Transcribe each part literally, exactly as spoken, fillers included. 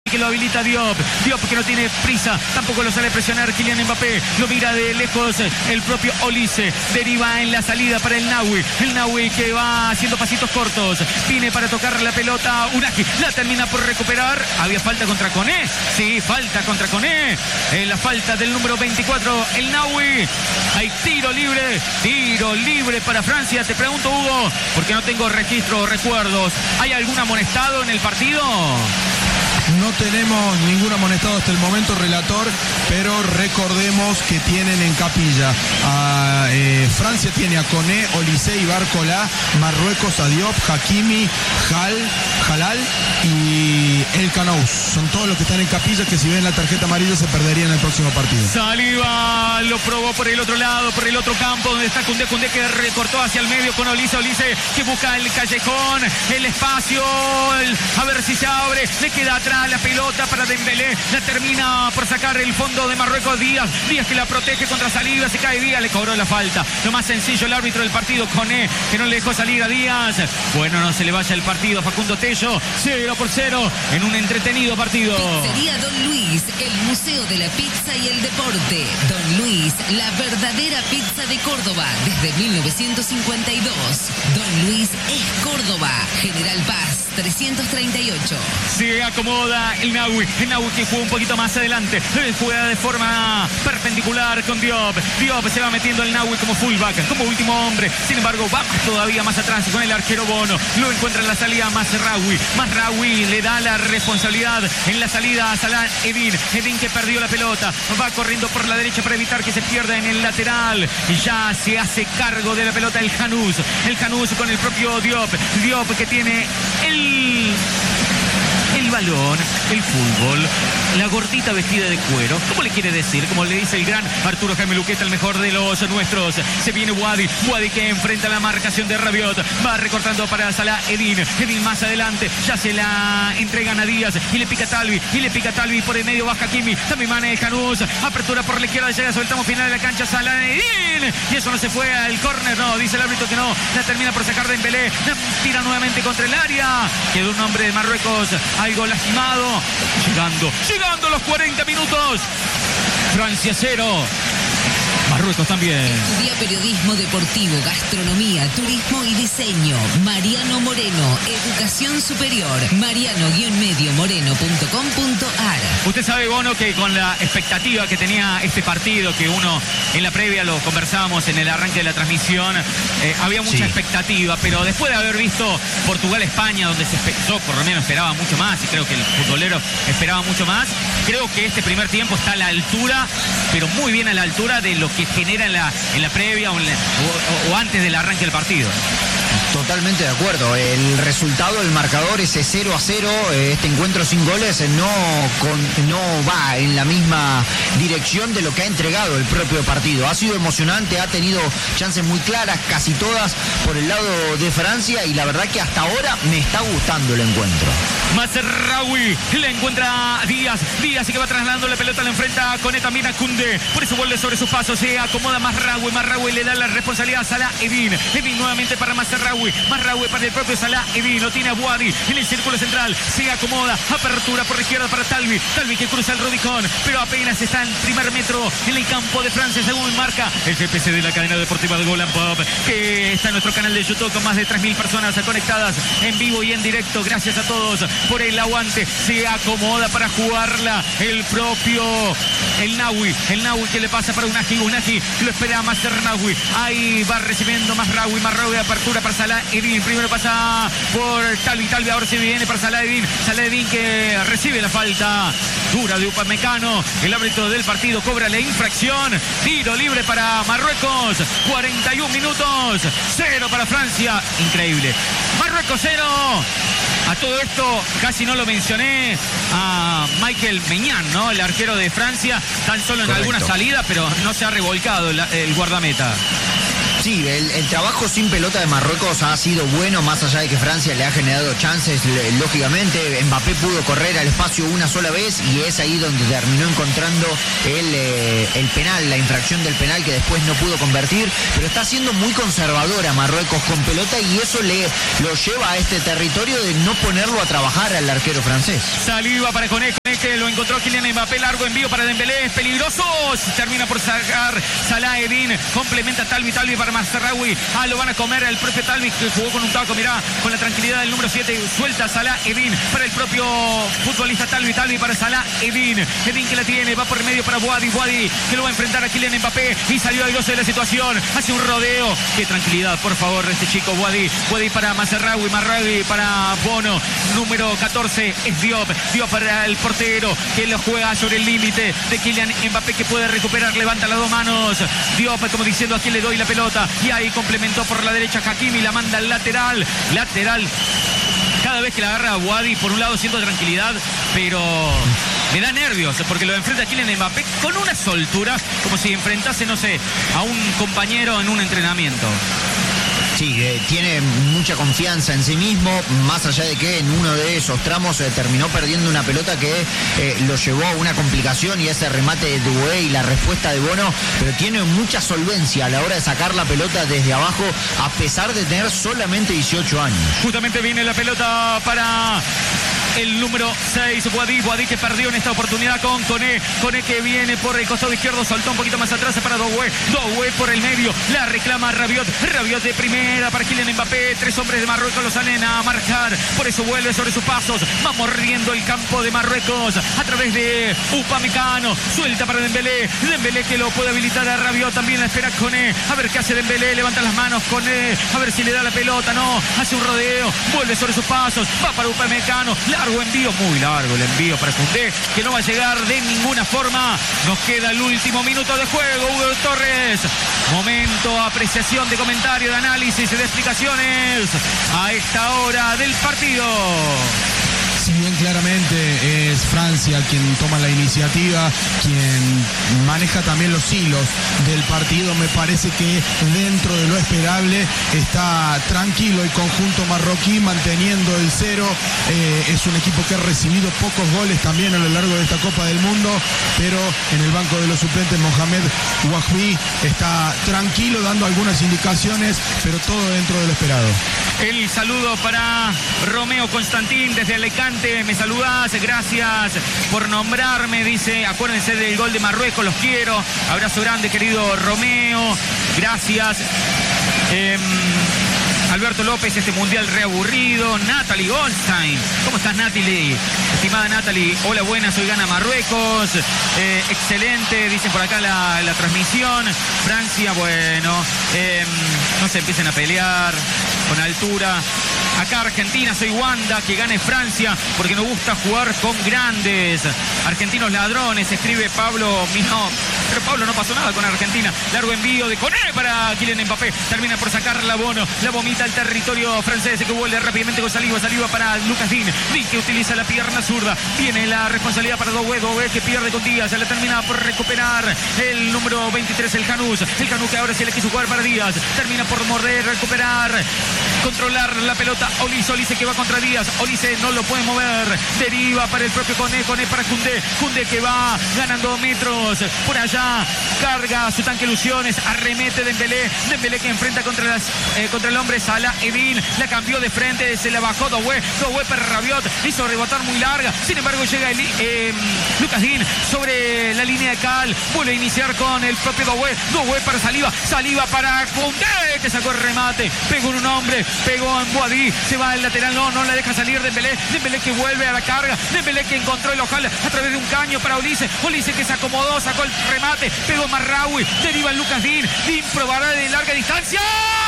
que lo habilita Diop. Diop que no tiene prisa, tampoco lo sale a presionar Kylian Mbappé. Lo mira de lejos el propio Olise. Deriva en la salida para el Nahui. El Nahui que va haciendo pasitos cortos. Viene para tocar la pelota Unagi. La termina por recuperar. Había falta contra Koné. Sí, falta contra Koné. En la falta del número veinticuatro, el Nahui. Hay tiro libre. Tiro libre para Francia. Te pregunto, Hugo, porque no tengo registro o recuerdos. ¿Hay algún amonestado en el partido? No tenemos ningún amonestado hasta el momento, relator, pero recordemos que tienen en capilla a eh, Francia tiene a Koné, Olise y Barcola, Marruecos a Diop, Hakimi, Hal, Halal y El Canous. Son todos los que están en capilla que si ven la tarjeta amarilla se perderían en el próximo partido. Saliba lo probó por el otro lado, por el otro campo, donde está Koundé, Koundé que recortó hacia el medio con Olise, Olise que busca el callejón, el espacio, el, a ver si se abre, le queda atrás la pelota para Dembélé, la termina por sacar el fondo de Marruecos. Díaz, Díaz que la protege contra Saliba, se cae Díaz, le cobró la falta. Lo más sencillo, el árbitro del partido, Koné, que no le dejó salir a Díaz. Bueno, no se le vaya el partido, Facundo Tello, cero por cero en un entretenido partido. Pizzería Don Luis, el museo de la pizza y el deporte. Don Luis, la verdadera pizza de Córdoba desde mil novecientos cincuenta y dos. Don Luis es Córdoba, General Paz trescientos treinta y ocho. Se acomoda el Nahui, el Nahui que juega un poquito más adelante, juega de forma perpendicular con Diop. Diop se va metiendo el Nahui como fullback, como último hombre. Sin embargo, va todavía más atrás con el arquero Bono. Lo encuentra en la salida Mazraoui. Mazraoui le da la responsabilidad en la salida a Salah Eddin. Eddin que perdió la pelota, va corriendo por la derecha para evitar que se pierda en el lateral. Y ya se hace cargo de la pelota el Janús. El Janús con el propio Diop. Diop que tiene el el balón, el fútbol, la gordita vestida de cuero. ¿Cómo le quiere decir? Como le dice el gran Arturo Jaime Luqueta, el mejor de los nuestros. Se viene Wadi, Wadi que enfrenta la marcación de Rabiot. Va recortando para Salah Eddin. Eddin más adelante, ya se la entregan a Díaz y le pica Talvi, y le pica Talvi por el medio, baja Kimi, también Mane Janús, apertura por la izquierda, llega sobre el tramo final de la cancha Salah Eddin, y eso no se fue al córner, no, dice el árbitro que no, la termina por sacar Dembélé, la tira nuevamente contra el área, quedó un hombre de Marruecos algo lastimado, llegando, llegando a los cuarenta minutos, Francia cero, Marruecos también. Estudia periodismo deportivo, gastronomía, turismo y diseño. Mariano Moreno, educación superior. mariano medio moreno punto com punto a r. Usted sabe, Bono, que con la expectativa que tenía este partido, que uno en la previa lo conversábamos en el arranque de la transmisión, eh, había mucha sí. expectativa, pero después de haber visto Portugal-España, donde se yo por lo menos esperaba mucho más, y creo que el futbolero esperaba mucho más, creo que este primer tiempo está a la altura, pero muy bien a la altura de lo que genera en la, en la previa o, en la, o, o antes del arranque del partido. Totalmente de acuerdo. El resultado, el marcador, ese cero a cero, este encuentro sin goles no, con, no va en la misma dirección de lo que ha entregado el propio partido. Ha sido emocionante, ha tenido chances muy claras, casi todas por el lado de Francia, y la verdad que hasta ahora me está gustando el encuentro. Mazraoui le encuentra a Díaz, Díaz que va trasladando la pelota, la enfrenta con también a Koundé, por eso vuelve sobre sus pasos, se acomoda Mazraoui, Mazraoui le da la responsabilidad a Salah Eddin, Eddin nuevamente para Mazraoui, Mazraoui para el propio Salah Eddin, lo tiene a Wadi en el círculo central, se acomoda, apertura por la izquierda para Talvi, Talvi que cruza el Rubicón, pero apenas está en primer metro en el campo de Francia, según marca el G P C de la cadena deportiva de Golan Pop, que está en nuestro canal de YouTube con más de tres mil personas conectadas en vivo y en directo. Gracias a todos por el aguante. Se acomoda para jugarla el propio el Nahui, el Nahui que le pasa para Unagi, Unagi lo espera Mazraoui, ahí va recibiendo Mazraoui, Mazraoui de apertura para Salah Eddin, primero pasa por Talvi, Talvi ahora se viene para Salah Eddin, Salah Eddin que recibe la falta dura de Upamecano, el árbitro del partido cobra la infracción, tiro libre para Marruecos, cuarenta y un minutos, cero para Francia, increíble, Marruecos cero. A todo esto casi no lo mencioné a Michael Maignan, ¿no? El arquero de Francia, tan solo en Correcto. alguna salida, pero no se ha revolcado el, el guardameta. Sí, el, el trabajo sin pelota de Marruecos ha sido bueno, más allá de que Francia le ha generado chances, lógicamente. Mbappé pudo correr al espacio una sola vez y es ahí donde terminó encontrando el, eh, el penal, la infracción del penal que después no pudo convertir, pero está siendo muy conservadora Marruecos con pelota y eso le lo lleva a este territorio de no ponerlo a trabajar al arquero francés. Saliva para Koné. que lo encontró Kylian Mbappé, largo envío para Dembélé, es peligroso, termina por sacar Salah Eddin, complementa Talvi, Talvi para Mazraoui, ah, lo van a comer el propio Talvi que jugó con un taco, mirá, con la tranquilidad del número siete, suelta Salah Eddin para el propio futbolista Talvi, Talvi para Salah Eddin, Eddin que la tiene, va por el medio para Boadi, Boadi que lo va a enfrentar a Kylian Mbappé y salió airoso de la situación, hace un rodeo, qué tranquilidad, por favor, este chico Boadi, Boadi para Mazraoui, Mazraoui para Bono, número catorce es Diop, Diop para el portero que lo juega sobre el límite de Kylian Mbappé que puede recuperar, levanta las dos manos, Diop como diciendo a quién le doy la pelota y ahí complementó por la derecha Hakimi, la manda al lateral, lateral. Cada vez que la agarra Boadi, por un lado siento tranquilidad, pero me da nervios, porque lo enfrenta a Kylian Mbappé con una soltura, como si enfrentase, no sé, a un compañero en un entrenamiento. Sí, eh, tiene mucha confianza en sí mismo, más allá de que en uno de esos tramos eh, terminó perdiendo una pelota que eh, lo llevó a una complicación y ese remate de Doué y la respuesta de Bono, pero tiene mucha solvencia a la hora de sacar la pelota desde abajo, a pesar de tener solamente dieciocho años. Justamente viene la pelota para el número seis, Boadi, Boadi que perdió en esta oportunidad con Koné, Koné que viene por el costado izquierdo, soltó un poquito más atrás para Doué, Doué por el medio, la reclama Rabiot, Rabiot de primera para Kylian Mbappé, tres hombres de Marruecos lo salen a marcar, por eso vuelve sobre sus pasos, va mordiendo el campo de Marruecos a través de Upamecano, suelta para Dembélé, Dembélé que lo puede habilitar a Rabiot, también la espera Koné, a ver qué hace Dembélé, levanta las manos Koné, a ver si le da la pelota, no, hace un rodeo, vuelve sobre sus pasos, va para Upamecano, largo envío, muy largo el envío para Koundé, que no va a llegar de ninguna forma, nos queda el último minuto de juego, Hugo Torres, momento, apreciación de comentario, de análisis, de explicaciones a esta hora del partido. Si bien claramente es Francia quien toma la iniciativa, quien maneja también los hilos del partido, me parece que dentro de lo esperable está tranquilo el conjunto marroquí manteniendo el cero. Eh, es un equipo que ha recibido pocos goles también a lo largo de esta Copa del Mundo, pero en el banco de los suplentes Mohamed Wahbi está tranquilo dando algunas indicaciones, pero todo dentro de lo esperado. El saludo para Romeo Constantín desde Alicante. Me saludás, gracias por nombrarme, dice, acuérdense del gol de Marruecos, los quiero, abrazo grande querido Romeo, gracias. Eh, Alberto López, este mundial reaburrido. Natalie Goldstein, ¿cómo estás Natalie? Estimada Natalie, hola, buenas, hoy gana Marruecos, eh, excelente, dicen por acá la, la transmisión. Francia, bueno, eh, no se empiecen a pelear con altura. Acá Argentina, soy Wanda, que gane Francia porque nos gusta jugar con grandes. Argentinos ladrones, escribe Pablo Minot. Pero Pablo no pasó nada con Argentina. Largo envío de Koné para Kylian Mbappé. Termina por sacar la Bono. La vomita al territorio francés que vuelve rápidamente con Saliba. Saliba para Lucas Digne. Digne que utiliza la pierna zurda. Viene la responsabilidad para Doué. Doué que pierde con Díaz. Se la termina por recuperar el número veintitrés, el Janús. El Janús que ahora sí le quiso jugar para Díaz. Termina por morder, recuperar, controlar la pelota. Olise, Olise que va contra Díaz. Olise no lo puede mover. Deriva para el propio Koné. Koné para Koundé. Koundé que va ganando metros. Por allá carga su tanque ilusiones. Arremete Dembélé. Dembélé que enfrenta contra, las, eh, contra el hombre Salah Eddin. La cambió de frente. Se la bajó Doué. Doué para Rabiot. Hizo rebotar muy larga. Sin embargo llega el, eh, Lucas Digne sobre la línea de cal. Vuelve a iniciar con el propio Doué. Doué para Saliba. Saliba para Koundé que sacó el remate. Pegó en un hombre. Pegó en Boadi. Se va al lateral. No, no la deja salir Dembélé. Dembélé que vuelve a la carga. Dembélé que encontró el ojal a través de un caño para Olise. Olise que se acomodó. Sacó el remate. Pegó Mazraoui. Deriva Lucas Digne. Digne probará de larga distancia.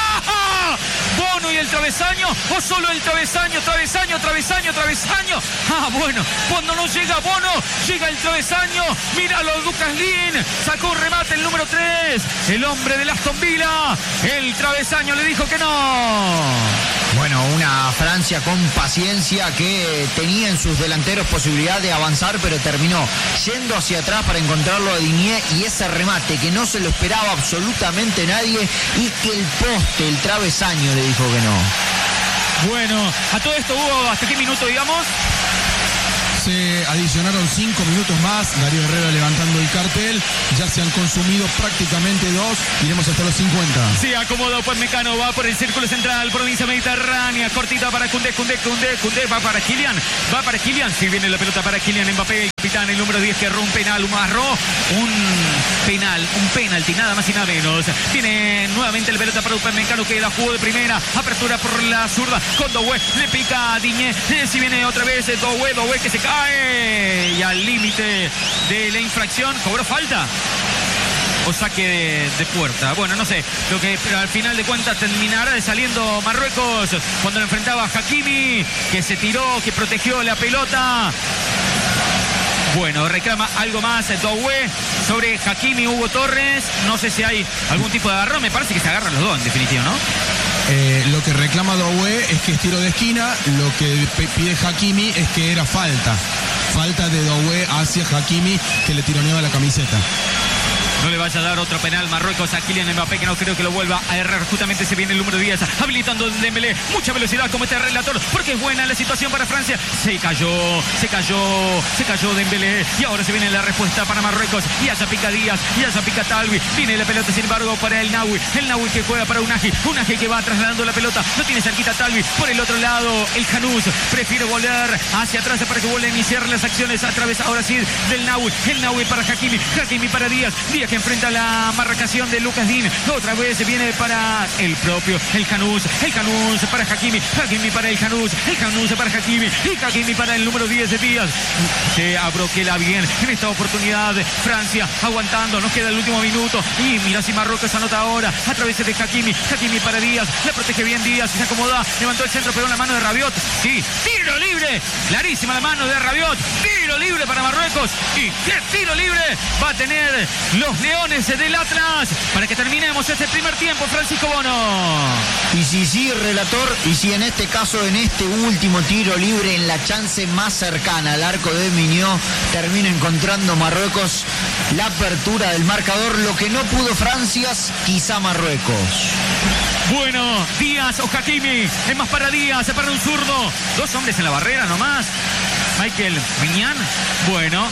Bono y el travesaño. O solo el travesaño. Travesaño, travesaño, travesaño. Ah, bueno. Cuando no llega Bono, llega el travesaño. Míralo, Lucas Digne. Sacó un remate el número tres. El hombre del Aston Villa. El travesaño le dijo que no. Bueno, una Francia con paciencia que tenía en sus delanteros posibilidad de avanzar, pero terminó yendo hacia atrás para encontrarlo a Digne y ese remate que no se lo esperaba absolutamente nadie y que el poste, el travesaño le dijo que no. Bueno, a todo esto hubo, ¿hasta qué minuto digamos? Se adicionaron cinco minutos más. Darío Herrera levantando el cartel. Ya se han consumido prácticamente dos. Iremos hasta los cincuenta. Se acomoda pues Mecano, va por el círculo central, provincia mediterránea, cortita para Koundé, Koundé, Koundé, Koundé, va para Kylian, va para Kylian, si viene la pelota para Kylian Mbappé, el capitán, el número diez que erró un penal, un marró, un penal, un penalti, nada más y nada menos. Tiene nuevamente la pelota para Upamecano que la jugó de primera, apertura por la zurda, con Doué, le pica a Digne, eh, si viene otra vez Doué, Doué que se cae y al límite de la infracción, cobró falta. O saque de, de puerta. Bueno, no sé. Lo que pero al final de cuentas terminará de saliendo Marruecos cuando lo enfrentaba a Hakimi, que se tiró, que protegió la pelota. Bueno, reclama algo más Doué sobre Hakimi, Hugo Torres. No sé si hay algún tipo de agarrón. Me parece que se agarran los dos en definitiva, ¿no? Eh, lo que reclama Doué es que es tiro de esquina. Lo que pide Hakimi es que era falta. Falta de Doué hacia Hakimi, que le tironeaba la camiseta. No le vaya a dar otro penal Marruecos a Kylian Mbappé, que no creo que lo vuelva a errar. Justamente se viene el número diez, habilitando Dembélé. Mucha velocidad como este relator, porque es buena la situación para Francia. Se cayó, se cayó, se cayó Dembélé. Y ahora se viene la respuesta para Marruecos. Y allá pica Díaz, y allá pica Talbi. Viene la pelota, sin embargo, para el Nahui. El Nahui que juega para Unahi. Unahi que va trasladando la pelota. No tiene cerquita Talbi. Por el otro lado, el Januz prefiere volver hacia atrás para que vuelva a iniciar las acciones a través, ahora sí, del Nahui. El Nahui para Hakimi. Hakimi para Díaz. Díaz que enfrenta la marcación de Lucas Digne. Otra vez viene para el propio el Januz. El Januz para Hakimi. Hakimi para el Januz. El Januz para Hakimi. Y Hakimi para el número diez de Díaz. Se abroquela bien en esta oportunidad. Francia aguantando. Nos queda el último minuto. Y mira si Marruecos anota ahora a través de Hakimi. Hakimi para Díaz. La protege bien Díaz. Se acomoda. Levantó el centro. Pegó la mano de Rabiot. Sí. Tiro libre. Clarísima la mano de Rabiot. Tiro libre para Marruecos. Y qué tiro libre va a tener los Leones del Atlas para que terminemos este primer tiempo, Francisco Bono. Y si sí, relator, y si en este caso, en este último tiro libre, en la chance más cercana al arco de Mignot, termina encontrando Marruecos la apertura del marcador, lo que no pudo Francia, quizá Marruecos. Bueno, Díaz o Hakimi, es más para Díaz, para un zurdo, dos hombres en la barrera nomás. Michael Mignan, bueno,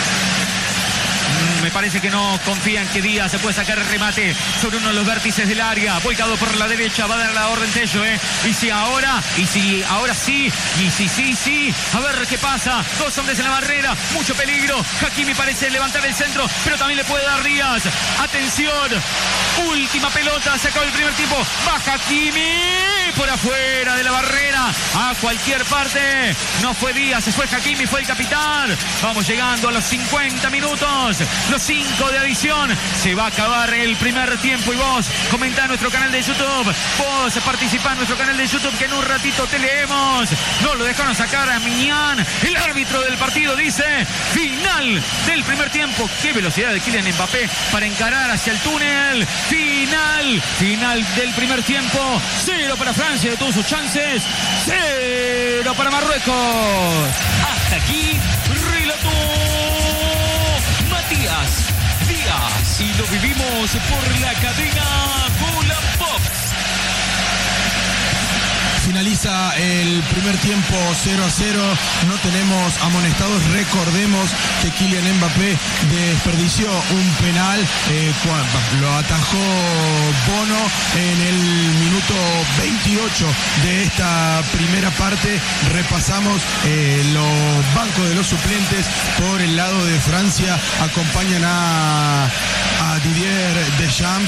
me parece que no confían que Díaz se puede sacar el remate sobre uno de los vértices del área, volcado por la derecha, va a dar la orden Tello, ¿eh? Y si ahora, y si ahora sí, y si sí, sí, a ver qué pasa, dos hombres en la barrera, mucho peligro, Hakimi parece levantar el centro, pero también le puede dar Díaz, atención, última pelota, se acabó el primer tiempo, va Hakimi, por afuera de la barrera, a cualquier parte, no fue Díaz, se fue Hakimi, fue el capitán, vamos llegando a los cincuenta minutos, los cinco de adición, se va a acabar el primer tiempo y vos comenta en nuestro canal de YouTube, vos participá en nuestro canal de YouTube que en un ratito te leemos, no lo dejaron sacar a Mignan, el árbitro del partido dice, final del primer tiempo, qué velocidad de Kylian Mbappé para encarar hacia el túnel, final, final del primer tiempo, cero para Francia de todas sus chances, cero para Marruecos. Hasta aquí, relató Matías Díaz y lo vivimos por la cadena Volabox. Finaliza el primer tiempo cero a cero, no tenemos amonestados. Recordemos que Kylian Mbappé desperdició un penal, eh, lo atajó Bono en el minuto veintiocho de esta primera parte. Repasamos eh, los bancos de los suplentes. Por el lado de Francia acompañan a, a Didier Deschamps,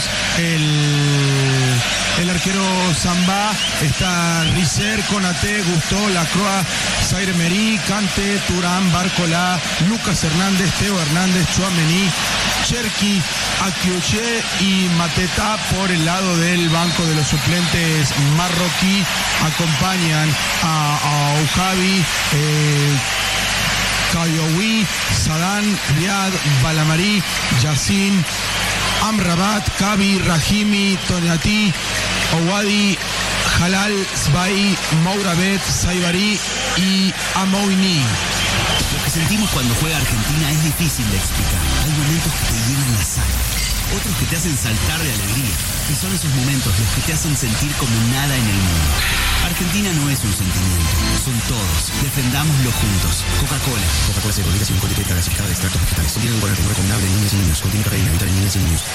el, el arquero Samba, está Risser, Konaté, Gusteau, Lacroix, Zaire Emery, Kanté, Thuram, Barcola, Lucas Hernández, Theo Hernández, Tchouaméni, Cherki, Akiuche y Mateta. Por el lado del banco de los suplentes marroquí acompañan a, a Ouhabi, eh, Kayoui, Sadan, Riyad, Balamari, Yassin, Amrabat, Kabi, Rahimi, Toniati, Ouadi, Halal, Sbai, Mourabet, Saibari y Amouini. Lo que sentimos cuando juega Argentina es difícil de explicar. Hay momentos que te llenan la sangre, otros que te hacen saltar de alegría. Y son esos momentos los que te hacen sentir como nada en el mundo. Argentina no es un sentimiento, son todos. Defendámoslo juntos. Coca-Cola. Coca-Cola cero, liga sin alcohol, etiqueta gasificada de extractos vegetales. Contiene alcohol alternativo recomendable en niñas y niños. Contiene cafeína, evita en niñas y niños.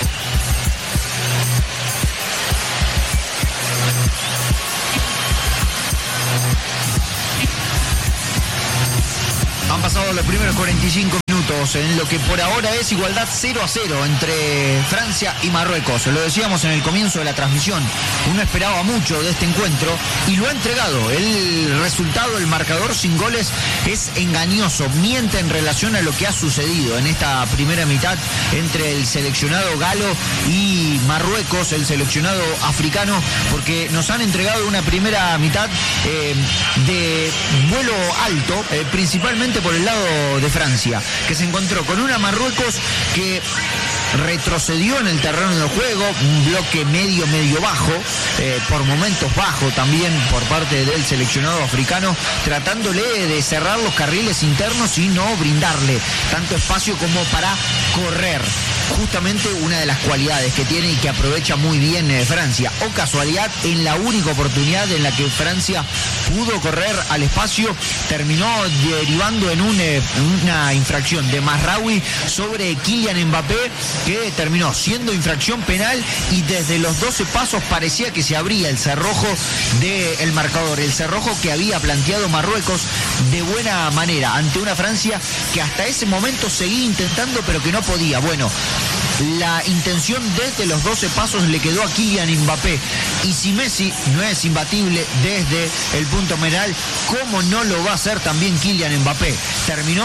Han pasado los primeros cuarenta y cinco minutos en lo que por ahora es igualdad cero a cero entre Francia y Marruecos. Lo decíamos en el comienzo de la transmisión, uno esperaba mucho de este encuentro y lo ha entregado. El resultado, el marcador sin goles es engañoso, miente en relación a lo que ha sucedido en esta primera mitad entre el seleccionado galo y Marruecos, el seleccionado africano, porque nos han entregado una primera mitad eh, de vuelo alto, eh, principalmente por el lado de Francia, que se encontró con una Marruecos que retrocedió en el terreno del juego, un bloque medio, medio bajo, eh, por momentos bajo también por parte del seleccionado africano, tratándole de cerrar los carriles internos y no brindarle tanto espacio como para correr. Justamente una de las cualidades que tiene y que aprovecha muy bien eh, Francia. O casualidad, en la única oportunidad en la que Francia pudo correr al espacio, terminó derivando en un, eh, una infracción de Mazraoui sobre Kylian Mbappé, que terminó siendo infracción penal y desde los doce pasos parecía que se abría el cerrojo del marcador, el cerrojo que había planteado Marruecos de buena manera ante una Francia que hasta ese momento seguía intentando pero que no podía. Bueno, la intención desde los doce pasos le quedó a Kylian Mbappé, y si Messi no es imbatible desde el punto penal, ¿cómo no lo va a hacer también Kylian Mbappé? Terminó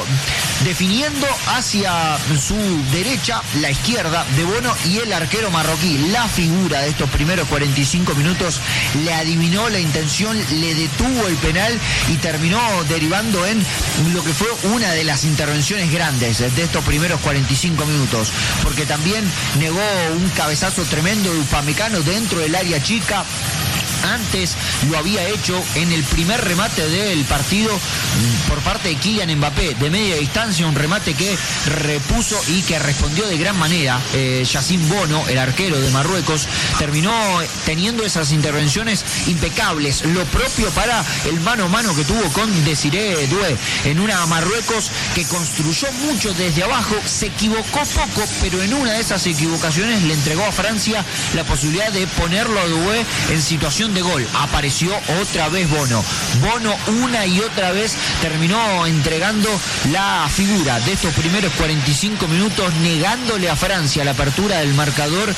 definiendo hacia su derecha, la izquierda de Bono, y el arquero marroquí, la figura de estos primeros cuarenta y cinco minutos, le adivinó la intención, le detuvo el penal y terminó derivando en lo que fue una de las intervenciones grandes de estos primeros cuarenta y cinco minutos, porque también negó un cabezazo tremendo de Upamecano dentro del área chica. Antes lo había hecho en el primer remate del partido por parte de Kylian Mbappé, de media distancia, un remate que repuso y que respondió de gran manera. Eh, Yacine Bono, el arquero de Marruecos, terminó teniendo esas intervenciones impecables. Lo propio para el mano a mano que tuvo con Desiré Doué, en una Marruecos que construyó mucho desde abajo, se equivocó poco, pero en una de esas equivocaciones le entregó a Francia la posibilidad de ponerlo a Doué en situación de gol. Apareció otra vez Bono. Bono una y otra vez terminó entregando la figura de estos primeros cuarenta y cinco minutos, negándole a Francia la apertura del marcador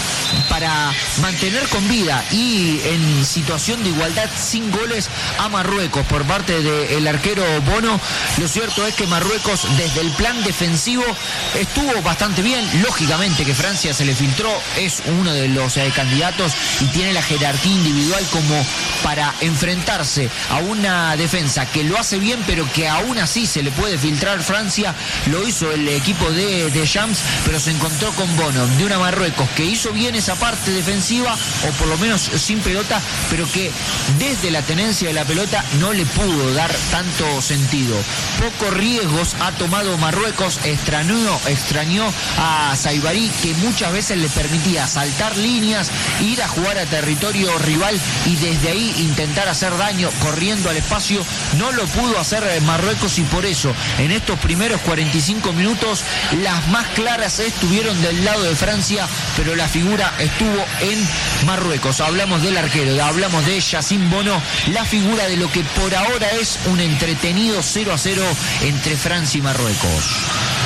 para mantener con vida y en situación de igualdad sin goles a Marruecos por parte del arquero Bono. Lo cierto es que Marruecos desde el plan defensivo estuvo bastante bien. Lógicamente que Francia se le filtró, es uno de los eh, candidatos y tiene la jerarquía individual como para enfrentarse a una defensa que lo hace bien, pero que aún así se le puede filtrar Francia. Lo hizo el equipo de Deschamps, pero se encontró con Bono, de una Marruecos que hizo bien esa parte defensiva, o por lo menos sin pelota, pero que desde la tenencia de la pelota no le pudo dar tanto sentido. Pocos riesgos ha tomado Marruecos, extrañó, extrañó a Saibari, que muchas veces le permitía saltar líneas, ir a jugar a territorio rival y desde ahí intentar hacer daño corriendo al espacio. No lo pudo hacer Marruecos, y por eso en estos primeros cuarenta y cinco minutos las más claras estuvieron del lado de Francia, pero la figura estuvo en Marruecos. Hablamos del arquero, hablamos de Yacine Bono, la figura de lo que por ahora es un entretenido cero a cero entre Francia y Marruecos.